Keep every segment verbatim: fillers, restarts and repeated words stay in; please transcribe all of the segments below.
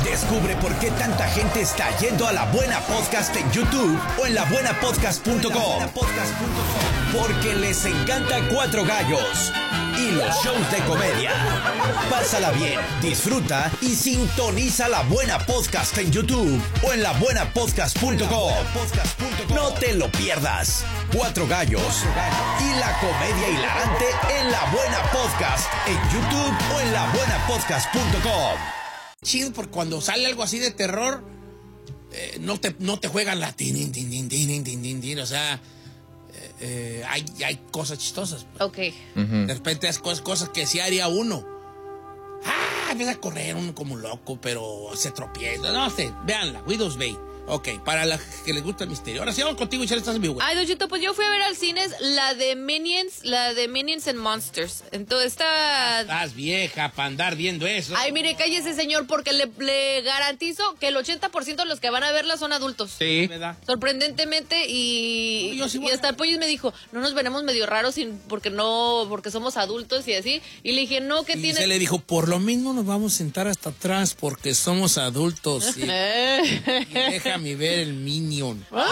Descubre por qué tanta gente está yendo a La Buena Podcast en YouTube o en la buena podcast punto com. Porque les encanta Cuatro Gallos y los shows de comedia. Pásala bien, disfruta y sintoniza La Buena Podcast en YouTube o en la buena podcast punto com. No te lo pierdas. Cuatro Gallos y la comedia hilarante en La Buena Podcast en YouTube o en la buena podcast punto com. Chido, porque cuando sale algo así de terror, eh, no, te, no te juegan la tin, tin, tin, tin, tin, tin, tin, tin, o sea, eh, eh, hay, hay cosas chistosas. Pues. Ok. Uh-huh. De repente hay cosas, cosas que sí haría uno. Ah, empieza a correr uno como loco, pero se tropieza. No sé, véanla, Widows Bay. Ok, para la que les gusta el misterio. Ahora sí vamos contigo, Chale, estás en vivo. Ay, Don Chito, pues yo fui a ver al cine la de Minions, la de Minions and Monsters. Entonces está... Estás vieja para andar viendo eso. Ay, mire, cállese, señor, porque le, le garantizo que el ochenta por ciento de los que van a verla son adultos. Sí. ¿Verdad? Sorprendentemente, y, Yo sí y hasta el pollo me dijo, no nos veremos medio raros sin, porque no, porque somos adultos y así. Y le dije, no, ¿qué y tiene? se le dijo, por lo mismo nos vamos a sentar hasta atrás porque somos adultos. Y, y déjame ver el Minion. No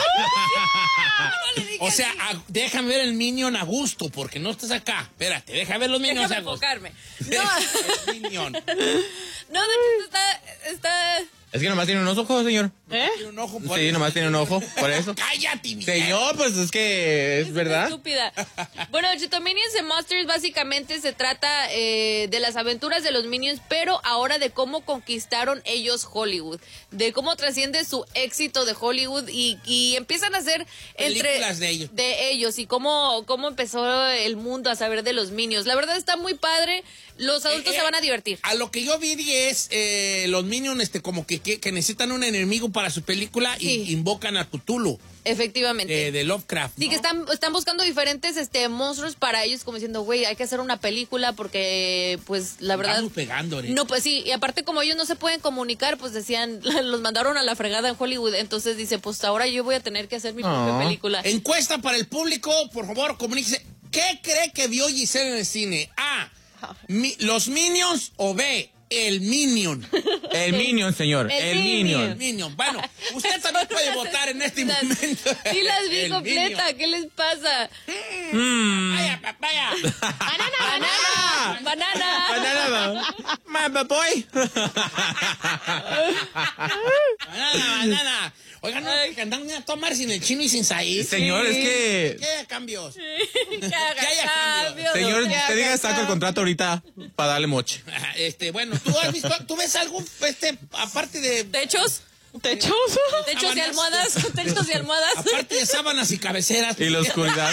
o sea, a, déjame ver el Minion a gusto, porque no estás acá. Espérate, déjame ver los Minions Déjame a gusto. enfocarme. No. El Minion. No, Don Chito, está, está... Es que nomás tiene unos ojos, señor. ¿Eh? Tiene un ojo por Sí, eso. nomás tiene un ojo, por eso. Cállate, mi Señor, pues es que es verdad. Estúpida. Bueno, Chito, Minions and Monsters básicamente se trata eh, de las aventuras de los Minions, pero ahora de cómo conquistaron ellos Hollywood, de cómo trasciende su éxito de Hollywood y, y empiezan a hacer entre películas de ellos. de ellos y cómo, cómo empezó el mundo a saber de los Minions. La verdad está muy padre. Los adultos Eh, se van a divertir. A lo que yo vi es eh, los Minions este, como que, que, que necesitan un enemigo para su película Sí. y invocan a Cthulhu Efectivamente. de, de Lovecraft. Sí, ¿no? que están, están buscando diferentes este monstruos para ellos, como diciendo, güey, hay que hacer una película porque, pues, la verdad... Estamos pegando, ¿eh? No, pues sí, y aparte como ellos no se pueden comunicar, pues decían, los mandaron a la fregada en Hollywood, entonces dice, pues ahora yo voy a tener que hacer mi Oh. propia película. Encuesta para el público, por favor, comuníquese. ¿Qué cree que vio Giselle en el cine? A, mi, los Minions o B, el Minion. El Minion, señor. El El Minion. Minion. El Minion. Bueno, usted también puede votar en este Las- momento. Sí las vi El completa, Minion. ¿qué les pasa? Mm. Vaya, papaya. ¡Banana! ¡Banana! Banana, my boy. Banana, banana. Oigan, no, que andan a tomar sin el Chino y sin Said. Señor, es que... ¿Qué haya cambios? Que haga Que haya cambios, Señor, que usted haga diga, saco el cambios. contrato ahorita para darle moche. Este, bueno, ¿tú has visto, tú ves algo, este, aparte de... ¿Techos? ¿Techos? Techos y Sábanas. almohadas, techos y almohadas. Aparte de sábanas y cabeceras. Y la oscuridad.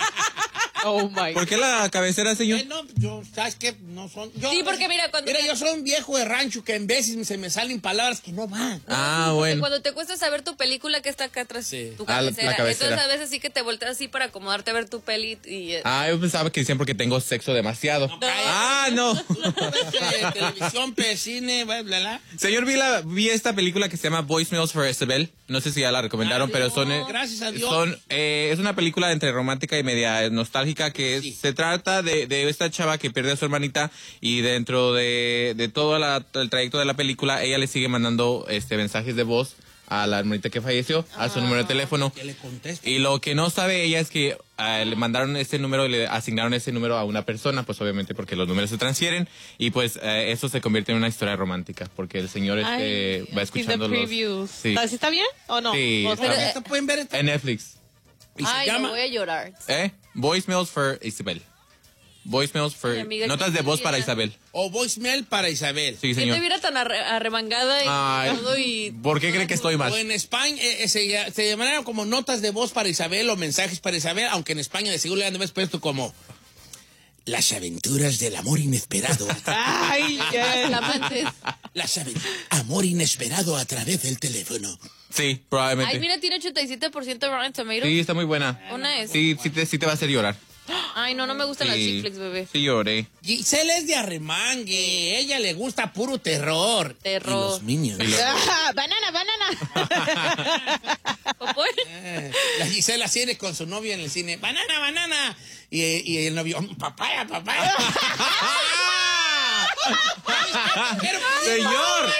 Oh my ¿Por qué la cabecera, señor? Eh, no, yo, ¿sabes qué? No son... Yo, Sí, porque mira, cuando Mira, te- yo soy un viejo de rancho que en veces se me salen palabras que no van. Ah, Porque bueno. cuando te cuestas a ver tu película que está acá atrás, Sí. tu Ah, la- la cabecera. cabecera. Entonces a veces sí que te volteas así para acomodarte a ver tu peli y... eh, Ah, yo pensaba que decían porque tengo sexo demasiado. Ah, no. Tú ves, eh, televisión, pe, cine, bla, bla, bla. Señor, vi, la, vi esta película que se llama Voicemails for Isabel. No sé si ya la recomendaron, Ah, pero no, son... eh, gracias a Dios. son eh, es una película entre romántica y media nostálgica que Sí. se trata de, de esta chava que pierde a su hermanita y dentro de, de todo la- el trayecto de la película ella le sigue mandando este mensajes de voz a la hermanita que falleció, a su número de teléfono. Que le contesto. Y lo que no sabe ella es que eh, le mandaron ese número y le asignaron ese número a una persona, pues obviamente porque los números se transfieren y pues eh, eso se convierte en una historia romántica porque el señor este, va escuchando los... previews. Sí. ¿Así está bien o no? Sí, O está sea, bien. ¿Esto pueden ver? Esto? En Netflix. Y se Ay, llama... no voy a llorar. ¿Eh? Voicemails for Isabel. Voicemails for... Ay, amiga, notas ¿quién de te voz para viera? Isabel. O voicemail para Isabel. Sí, ¿Quién te señor. viera tan arre- arremangada y Ay, todo y... ¿por qué cree que estoy mal? O en España eh, eh, se, ll- se llamarían como notas de voz para Isabel o mensajes para Isabel, aunque en España de seguro le han de haber puesto como las aventuras del amor inesperado. Ay, yes. Flamantes. Las aven- amor inesperado a través del teléfono. Sí, probablemente. Ay, mira, tiene ochenta y siete por ciento Rotten Tomatoes. Sí, está muy buena. Una es. Sí, sí te, sí te va a hacer llorar. Ay, no, no me gustan las Sí. chick flicks, bebé. Sí lloré. Giselle es de arremangue. Ella le gusta puro terror. Terror. Y los Minions. Ah, banana, banana. ¿Popoy? Eh, la Gisela tiene con su novio en el cine. Banana, banana. Y, y el novio, papaya, papaya. Señor.